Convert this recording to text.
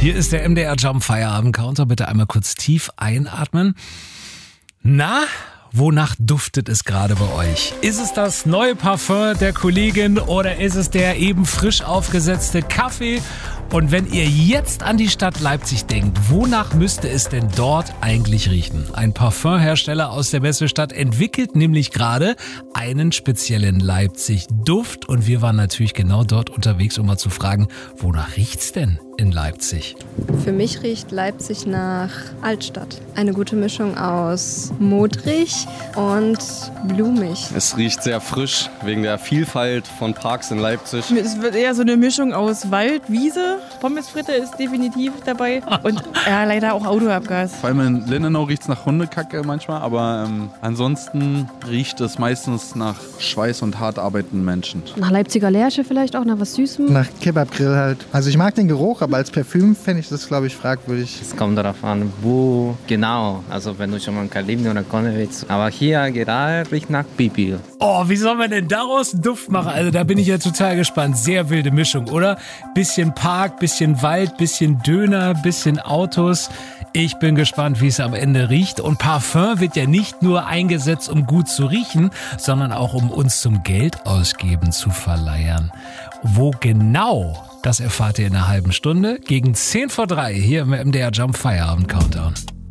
Hier ist der MDR Jump Feierabend Counter. Bitte einmal kurz tief einatmen. Na, wonach duftet es gerade bei euch? Ist es das neue Parfum der Kollegin oder ist es der eben frisch aufgesetzte Kaffee? Und wenn ihr jetzt an die Stadt Leipzig denkt, wonach müsste es denn dort eigentlich riechen? Ein Parfumhersteller aus der Messestadt entwickelt nämlich gerade einen speziellen Leipzig-Duft. Und wir waren natürlich genau dort unterwegs, um mal zu fragen, wonach riecht's denn in Leipzig? Für mich riecht Leipzig nach Altstadt. Eine gute Mischung aus modrig und blumig. Es riecht sehr frisch, wegen der Vielfalt von Parks in Leipzig. Es wird eher so eine Mischung aus Wald, Wiese. Pommesfritte ist definitiv dabei. Und ja, leider auch Autoabgas. Vor allem in Lindenau riecht es nach Hundekacke manchmal, aber ansonsten riecht es meistens nach Schweiß und hart arbeitenden Menschen. Nach Leipziger Lerche vielleicht auch, nach was Süßem. Nach Kebabgrill halt. Also ich mag den Geruch, aber als Parfüm fände ich das, glaube ich, fragwürdig. Es kommt darauf an, wo genau. Also wenn du schon mal in Kalibni oder Konnewitz. Aber hier gerade riecht nach Pipi. Oh, wie soll man denn daraus einen Duft machen? Also da bin ich ja total gespannt. Sehr wilde Mischung, oder? Bisschen Park, bisschen Wald, bisschen Döner, bisschen Autos. Ich bin gespannt, wie es am Ende riecht. Und Parfum wird ja nicht nur eingesetzt, um gut zu riechen, sondern auch um uns zum Geldausgeben zu verleihen. Wo genau, das erfahrt ihr in einer halben Stunde. Gegen 2:50 hier im MDR Jump Feierabend Countdown.